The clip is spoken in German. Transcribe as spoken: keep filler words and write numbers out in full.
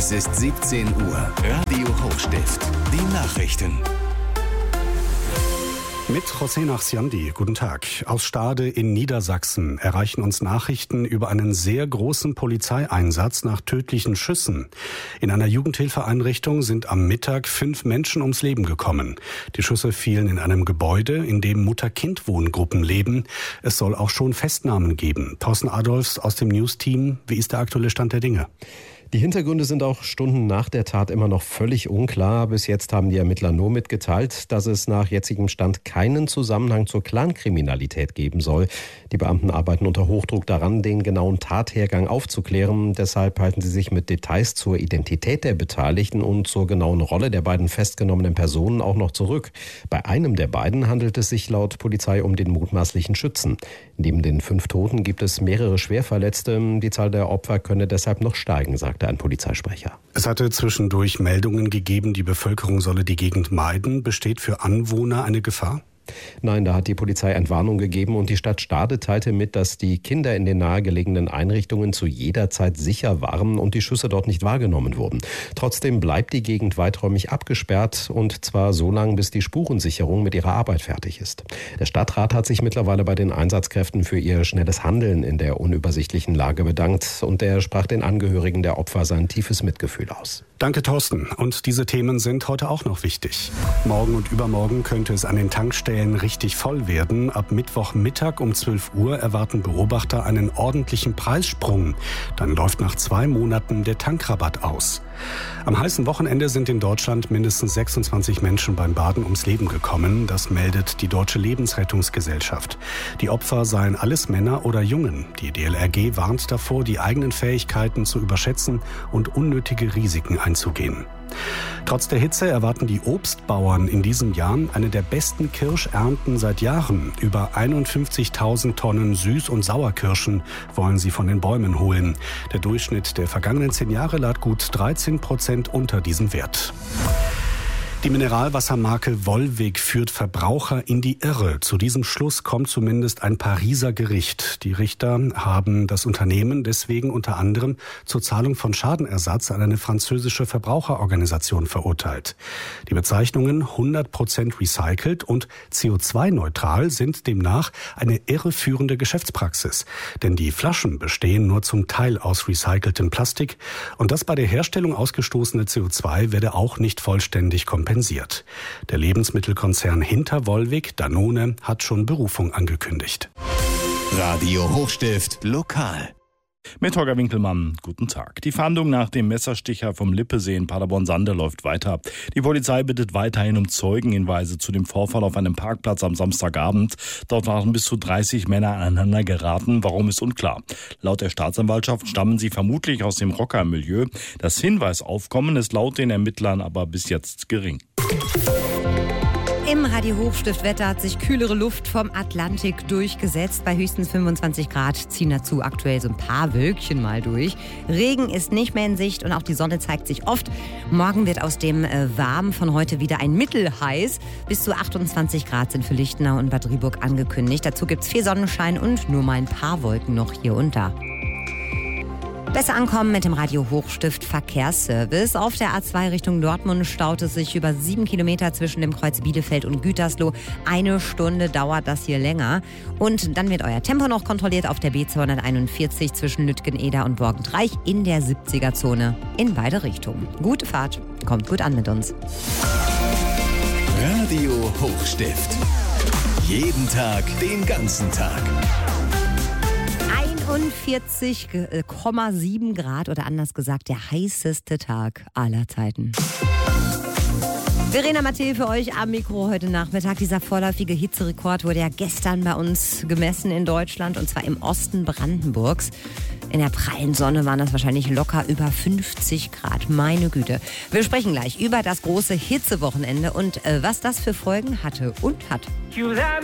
Es ist siebzehn Uhr. Radio Hochstift. Die Nachrichten. Mit José Nachsiandi, guten Tag. Aus Stade in Niedersachsen erreichen uns Nachrichten über einen sehr großen Polizeieinsatz nach tödlichen Schüssen. In einer Jugendhilfeeinrichtung sind am Mittag fünf Menschen ums Leben gekommen. Die Schüsse fielen in einem Gebäude, in dem Mutter-Kind-Wohngruppen leben. Es soll auch schon Festnahmen geben. Thorsten Adolfs aus dem News-Team. Wie ist der aktuelle Stand der Dinge? Die Hintergründe sind auch Stunden nach der Tat immer noch völlig unklar. Bis jetzt haben die Ermittler nur mitgeteilt, dass es nach jetzigem Stand keinen Zusammenhang zur Clankriminalität geben soll. Die Beamten arbeiten unter Hochdruck daran, den genauen Tathergang aufzuklären. Deshalb halten sie sich mit Details zur Identität der Beteiligten und zur genauen Rolle der beiden festgenommenen Personen auch noch zurück. Bei einem der beiden handelt es sich laut Polizei um den mutmaßlichen Schützen. Neben den fünf Toten gibt es mehrere Schwerverletzte. Die Zahl der Opfer könne deshalb noch steigen, sagte ein Polizeisprecher. Es hatte zwischendurch Meldungen gegeben, die Bevölkerung solle die Gegend meiden. Besteht für Anwohner eine Gefahr? Nein, da hat die Polizei Entwarnung gegeben und die Stadt Stade teilte mit, dass die Kinder in den nahegelegenen Einrichtungen zu jeder Zeit sicher waren und die Schüsse dort nicht wahrgenommen wurden. Trotzdem bleibt die Gegend weiträumig abgesperrt und zwar so lange, bis die Spurensicherung mit ihrer Arbeit fertig ist. Der Stadtrat hat sich mittlerweile bei den Einsatzkräften für ihr schnelles Handeln in der unübersichtlichen Lage bedankt und er sprach den Angehörigen der Opfer sein tiefes Mitgefühl aus. Danke, Thorsten. Und diese Themen sind heute auch noch wichtig. Morgen und übermorgen könnte es an den Tankstellen richtig voll werden. Ab Mittwochmittag um zwölf Uhr erwarten Beobachter einen ordentlichen Preissprung. Dann läuft nach zwei Monaten der Tankrabatt aus. Am heißen Wochenende sind in Deutschland mindestens sechsundzwanzig Menschen beim Baden ums Leben gekommen. Das meldet die Deutsche Lebensrettungsgesellschaft. Die Opfer seien alles Männer oder Jungen. Die D L R G warnt davor, die eigenen Fähigkeiten zu überschätzen und unnötige Risiken einzugehen. Trotz der Hitze erwarten die Obstbauern in diesem Jahr eine der besten Kirschernten seit Jahren. Über einundfünfzigtausend Tonnen Süß- und Sauerkirschen wollen sie von den Bäumen holen. Der Durchschnitt der vergangenen zehn Jahre lag gut dreizehn Prozent unter diesem Wert. Die Mineralwassermarke Volvic führt Verbraucher in die Irre. Zu diesem Schluss kommt zumindest ein Pariser Gericht. Die Richter haben das Unternehmen deswegen unter anderem zur Zahlung von Schadenersatz an eine französische Verbraucherorganisation verurteilt. Die Bezeichnungen hundert Prozent recycelt und C O zwei neutral sind demnach eine irreführende Geschäftspraxis. Denn die Flaschen bestehen nur zum Teil aus recyceltem Plastik und das bei der Herstellung ausgestoßene C O zwei werde auch nicht vollständig kompensiert. Der Lebensmittelkonzern hinter Volvic, Danone, hat schon Berufung angekündigt. Radio Hochstift lokal. Mit Holger Winkelmann, guten Tag. Die Fahndung nach dem Messersticher vom Lippesee in Paderborn-Sande läuft weiter. Die Polizei bittet weiterhin um Zeugenhinweise zu dem Vorfall auf einem Parkplatz am Samstagabend. Dort waren bis zu dreißig Männer aneinander geraten. Warum ist unklar. Laut der Staatsanwaltschaft stammen sie vermutlich aus dem Rockermilieu. Das Hinweisaufkommen ist laut den Ermittlern aber bis jetzt gering. Im Radio Hochstift Wetter hat sich kühlere Luft vom Atlantik durchgesetzt. Bei höchstens fünfundzwanzig Grad ziehen dazu aktuell so ein paar Wölkchen mal durch. Regen ist nicht mehr in Sicht und auch die Sonne zeigt sich oft. Morgen wird aus dem äh, Warm von heute wieder ein Mittelheiß. Bis zu achtundzwanzig Grad sind für Lichtenau und Bad Driburg angekündigt. Dazu gibt es viel Sonnenschein und nur mal ein paar Wolken noch hier und da. Besser ankommen mit dem Radio Hochstift Verkehrsservice. Auf der A zwei Richtung Dortmund staut es sich über sieben Kilometer zwischen dem Kreuz Bielefeld und Gütersloh. Eine Stunde dauert das hier länger. Und dann wird euer Tempo noch kontrolliert auf der B zweihunderteinundvierzig zwischen Lütgeneder und Borgentreich in der siebziger-Zone in beide Richtungen. Gute Fahrt, kommt gut an mit uns. Radio Hochstift. Jeden Tag, den ganzen Tag. einundvierzig Komma sieben Grad oder anders gesagt der heißeste Tag aller Zeiten. Verena Mathieu für euch am Mikro heute Nachmittag. Dieser vorläufige Hitzerekord wurde ja gestern bei uns gemessen in Deutschland und zwar im Osten Brandenburgs. In der prallen Sonne waren das wahrscheinlich locker über fünfzig Grad. Meine Güte. Wir sprechen gleich über das große Hitzewochenende und äh, was das für Folgen hatte und hat.